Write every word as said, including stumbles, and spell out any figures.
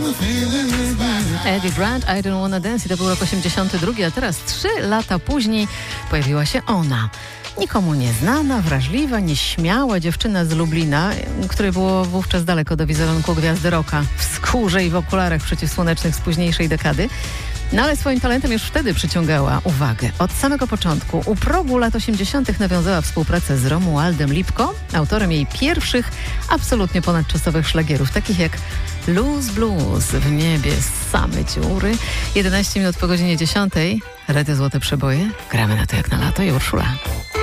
Eddie Grant, I Don't Wanna Dance, i to był rok osiemdziesiąty drugi, a teraz trzy lata później pojawiła się ona. Nikomu nieznana, wrażliwa, nieśmiała dziewczyna z Lublina, której było wówczas daleko do wizerunku gwiazdy rocka, w skórze i w okularach przeciwsłonecznych z późniejszej dekady. No ale swoim talentem już wtedy przyciągała uwagę. Od samego początku, u progu lat osiemdziesiątych nawiązała współpracę z Romualdem Lipko, autorem jej pierwszych, absolutnie ponadczasowych szlagierów, takich jak Loose Blues, W niebie same dziury. jedenaście minut po godzinie dziesiątej. Radio Złote Przeboje. Gramy na to jak na lato i Urszula.